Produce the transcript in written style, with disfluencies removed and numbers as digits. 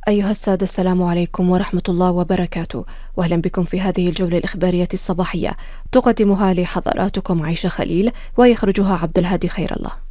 أيها السادة، السلام عليكم ورحمة الله وبركاته، وأهلا بكم في هذه الجولة الإخبارية الصباحية تقدمها لحضراتكم عيشة خليل ويخرجها عبد الهادي خير الله.